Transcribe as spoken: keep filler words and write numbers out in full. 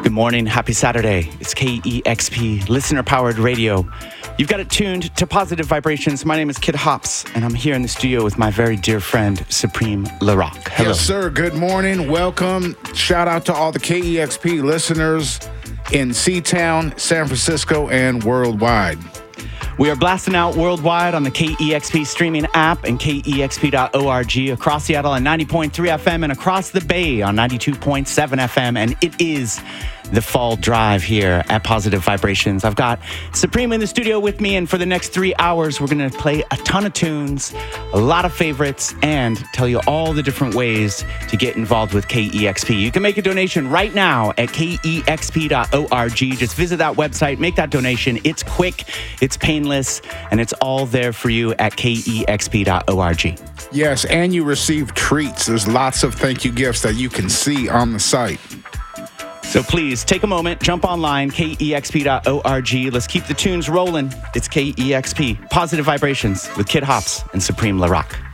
Good morning. Happy Saturday. It's K E X P, listener-powered radio. You've got it tuned to Positive Vibrations. My name is Kid Hops, and I'm here in the studio with my very dear friend, Supreme LaRock. Hello. Yes, sir. Good morning. Welcome. Shout out to all the K E X P listeners in Seatown, San Francisco, and worldwide. We are blasting out worldwide on the K E X P streaming app and K E X P dot org, across Seattle on ninety point three F M and across the Bay on ninety-two point seven F M. And it is the fall drive here at Positive Vibrations. I've got Supreme in the studio with me, and for the next three hours, we're going to play a ton of tunes, a lot of favorites, and tell you all the different ways to get involved with K E X P. You can make a donation right now at K E X P dot org. Just visit that website, make that donation. It's quick, it's painless, and it's all there for you at K E X P dot org. Yes, and you receive treats. There's lots of thank you gifts that you can see on the site. So please take a moment, jump online, K E X P dot org. Let's keep the tunes rolling. It's K E X P, Positive Vibrations with Kid Hops and Supreme LaRock.